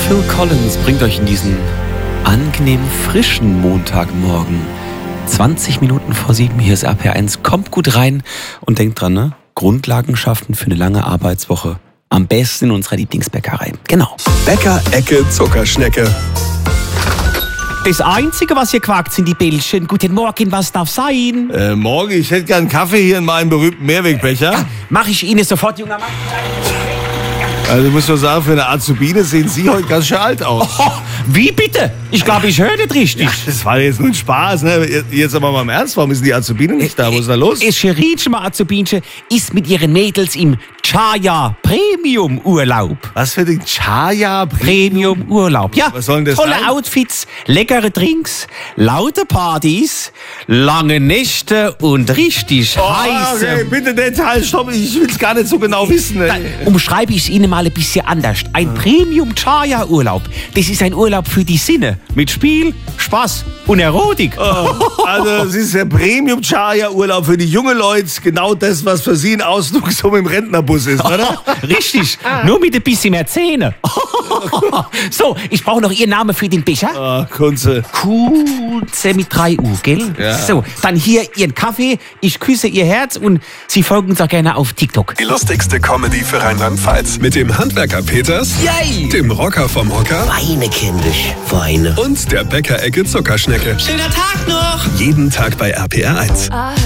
Phil Collins bringt euch in diesen angenehm frischen Montagmorgen. 20 Minuten vor 7, hier ist RPR1. Kommt gut rein und denkt dran, ne? Grundlagen schaffen für eine lange Arbeitswoche. Am besten in unserer Lieblingsbäckerei. Genau. Bäcker-Ecke Zuckerschnecke. Das Einzige, was hier quakt, sind die Bällchen. Guten Morgen, was darf sein? Morgen, ich hätte gern Kaffee hier in meinem berühmten Mehrwegbecher. Ja, mach ich Ihnen sofort, junger Mann. Also ich muss nur sagen, für eine Azubine sehen Sie heute ganz schön alt aus. Oh, wie bitte? Ich glaube, ich höre nicht richtig. Ja, das war jetzt nur ein Spaß, ne? Jetzt aber mal im Ernst, warum ist die Azubine nicht da? Was ist da los? Scherinchen Azubinchen ist mit ihren Mädels im Chaya Premium Urlaub. Was für den Chaya Premium Urlaub. Ja, was soll denn das tolle sein? Outfits, leckere Drinks, laute Partys, lange Nächte und richtig heiße... Okay, bitte Detail, stopp, ich will es gar nicht so genau wissen. Dann umschreibe ich es Ihnen mal ein bisschen anders. Ein Premium Chaya Urlaub, das ist ein Urlaub für die Sinne. Mit Spiel, Spaß und Erotik. Also es ist der Premium Chaya Urlaub für die jungen Leute, genau das, was für Sie ein Ausflug so im Rentnerbus ist, oder? Richtig, nur mit ein bisschen mehr Zähne. So, ich brauche noch Ihren Namen für den Becher. Kunze. Kunze mit 3 U, gell? Ja. So, dann hier Ihren Kaffee, ich küsse Ihr Herz und Sie folgen uns auch gerne auf TikTok. Die lustigste Comedy für Rheinland-Pfalz. Mit dem Handwerker Peters, Yay! dem Rocker vom Hocker Weine, kindisch, Weine. und der Bäcker-Ecke Zuckerschnecke. Schöner Tag noch! Jeden Tag bei RPR1.